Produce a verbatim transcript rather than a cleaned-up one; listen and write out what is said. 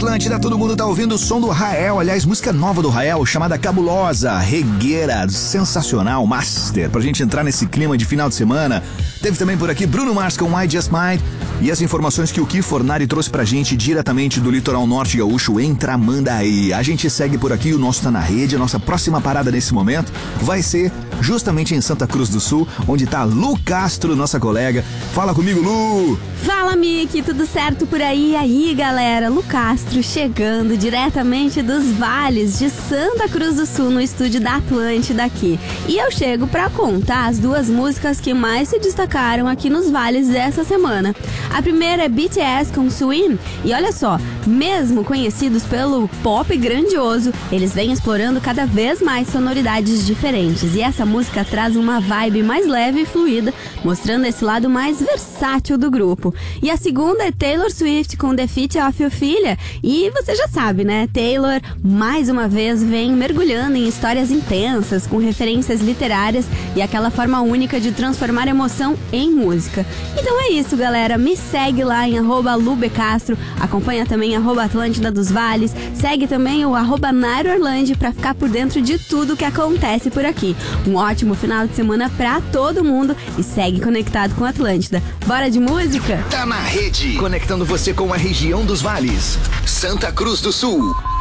Atlântida, todo mundo tá ouvindo o som do Rael. Aliás, música nova do Rael, chamada Cabulosa, Regueira, sensacional, master, pra gente entrar nesse clima de final de semana. Teve também por aqui Bruno Mars com I Just Might. E as informações que o Ki Fornari trouxe pra gente diretamente do litoral norte gaúcho em Tramandaí. A gente segue por aqui, o nosso Tá na Rede. A nossa próxima parada nesse momento vai ser justamente em Santa Cruz do Sul, onde tá Lu Castro, nossa colega. Fala comigo, Lu! Fala, Mickey, tudo certo por aí? E aí, galera? Lu Castro chegando diretamente dos vales de Santa Cruz do Sul, no estúdio da Atlântida aqui. E eu chego pra contar as duas músicas que mais se destacaram aqui nos vales dessa semana. A primeira é B T S com Swim, e olha só, mesmo conhecidos pelo pop grandioso, eles vêm explorando cada vez mais sonoridades diferentes, e essa música traz uma vibe mais leve e fluida, mostrando esse lado mais versátil do grupo. E a segunda é Taylor Swift com The Feat of Ophelia, e você já sabe, né? Taylor, mais uma vez, vem mergulhando em histórias intensas, com referências literárias e aquela forma única de transformar emoção em música. Então é isso, galera. Me segue lá em arroba lubecastro, acompanha também arroba Atlântida dos Vales, segue também o arroba Nairo Orlandi pra ficar por dentro de tudo que acontece por aqui. Um ótimo final de semana pra todo mundo e segue conectado com a Atlântida. Bora de música? Tá na Rede, conectando você com a região dos vales. Santa Cruz do Sul.